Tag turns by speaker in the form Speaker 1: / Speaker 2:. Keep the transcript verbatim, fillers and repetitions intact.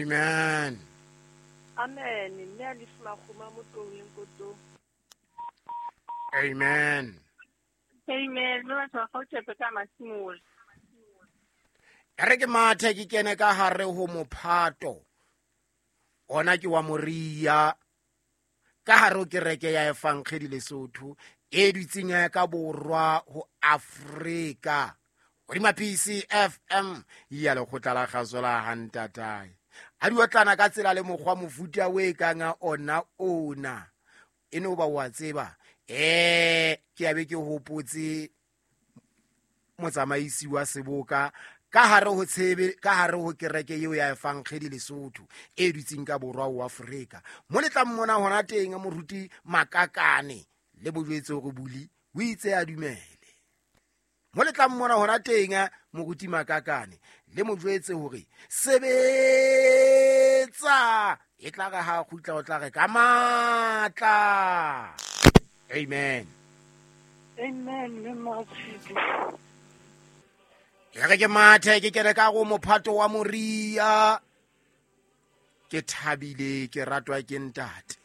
Speaker 1: Amen.
Speaker 2: Amen. Mme a lefuma khuma mo tloheng koto.
Speaker 1: Amen.
Speaker 2: Amen. Mme batho ba kgaotsepe ka masimo.
Speaker 1: E re ke mathe ke kene ka hare ho Mophato. Ona ke wa Moria. Ka hare ho kereke ya Efankgedi Lesotho e dutseng ya ka borwa ho Afrika. Hodima P C F M ya lekgotla la kgaso la Hantatai. A di otlana ka tsela le mokgwa mofuta we kanga ona ona. E no ba wa tseba. Eh ke ya be ke hopotse motsamaisi wa Seboka ka hare ho tsebe ka hare ho kereke eo ya Efankgedi Lesotho e dutseng ka borwa ho Afrika. Mo le tla mmona hona teng moruti Makakane le bojwetse go buli o itse a dumele. Mo le tla mmona hona teng moruti Makakane le mojwetse hore sebetsa e tla ga ha khutla o tla re ka matla. Amen.
Speaker 2: Amen. Mme Motshidi.
Speaker 1: Ya ke mathe ke kene ka go Mophato wa Moria. Ke thabile ke ratwa ke ntate.